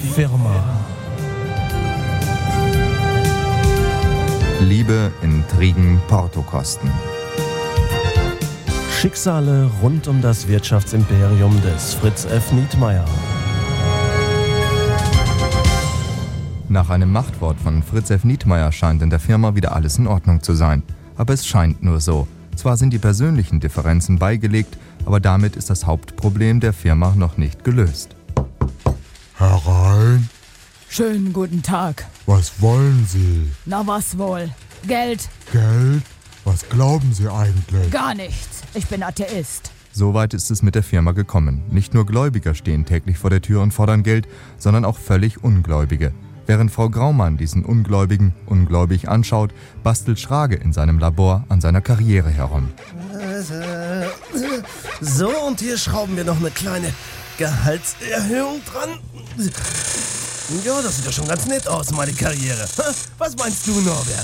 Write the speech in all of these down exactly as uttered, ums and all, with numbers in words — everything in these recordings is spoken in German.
Firma. Liebe, Intrigen, Portokosten. Schicksale rund um das Wirtschaftsimperium des Fritz F. Nietmeyer. Nach einem Machtwort von Fritz F. Nietmeyer scheint in der Firma wieder alles in Ordnung zu sein. Aber es scheint nur so. Zwar sind die persönlichen Differenzen beigelegt, aber damit ist das Hauptproblem der Firma noch nicht gelöst. Herein. Schönen guten Tag. Was wollen Sie? Na was wohl? Geld? Geld? Was glauben Sie eigentlich? Gar nichts. Ich bin Atheist. Soweit ist es mit der Firma gekommen. Nicht nur Gläubiger stehen täglich vor der Tür und fordern Geld, sondern auch völlig Ungläubige. Während Frau Graumann diesen Ungläubigen ungläubig anschaut, bastelt Schrage in seinem Labor an seiner Karriere herum. So, und hier schrauben wir noch eine kleine Gehaltserhöhung dran. Ja, das sieht doch schon ganz nett aus, meine Karriere. Was meinst du, Norbert?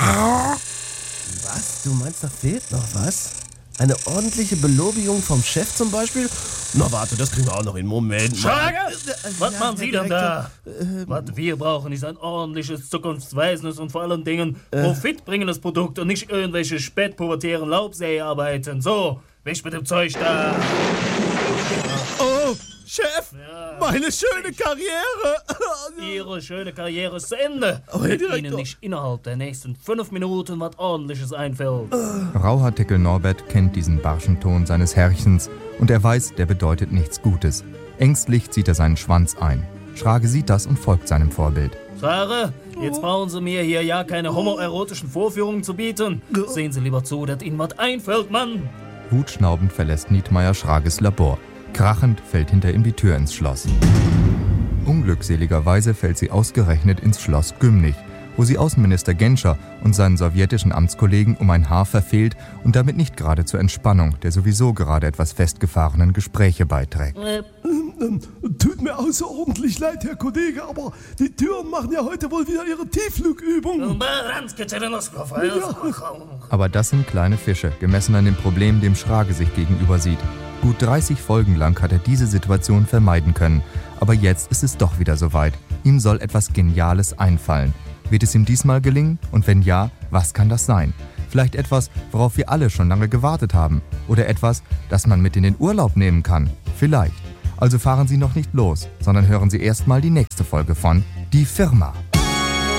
Was? Du meinst, da fehlt noch was? Eine ordentliche Belobigung vom Chef zum Beispiel? Na warte, das kriegen wir auch noch in Moment. Schrage! Was Ja, machen Sie Herr denn da? Was wir brauchen, ist ein ordentliches, zukunftsweisendes und vor allen Dingen profitbringendes Produkt und nicht irgendwelche spätpubertären Laubsägearbeiten. So, weg mit dem Zeug da! Oh, Chef! Ja. Meine schöne Karriere! Ihre schöne Karriere ist zu Ende. Oh, Herr Wenn Direktor. Ihnen nicht innerhalb der nächsten fünf Minuten was Ordentliches einfällt. Rauhaartickel Norbert kennt diesen barschen Ton seines Herrchens und er weiß, der bedeutet nichts Gutes. Ängstlich zieht er seinen Schwanz ein. Schrage sieht das und folgt seinem Vorbild. Sarah, jetzt brauchen Sie mir hier ja keine homoerotischen Vorführungen zu bieten. Sehen Sie lieber zu, dass Ihnen was einfällt, Mann. Wutschnaubend verlässt Nietmeyer Schrages Labor. Krachend fällt hinter ihm die Tür ins Schloss. Unglückseligerweise fällt sie ausgerechnet ins Schloss Gümnich, wo sie Außenminister Genscher und seinen sowjetischen Amtskollegen um ein Haar verfehlt und damit nicht gerade zur Entspannung der sowieso gerade etwas festgefahrenen Gespräche beiträgt. Äh, Tut mir außerordentlich leid, Herr Kollege, aber die Türen machen ja heute wohl wieder ihre Tiefflugübung. Aber das sind kleine Fische, gemessen an dem Problem, dem Schrage sich gegenüber sieht. Gut dreißig Folgen lang hat er diese Situation vermeiden können. Aber jetzt ist es doch wieder soweit. Ihm soll etwas Geniales einfallen. Wird es ihm diesmal gelingen? Und wenn ja, was kann das sein? Vielleicht etwas, worauf wir alle schon lange gewartet haben. Oder etwas, das man mit in den Urlaub nehmen kann. Vielleicht. Also fahren Sie noch nicht los, sondern hören Sie erstmal die nächste Folge von Die Firma.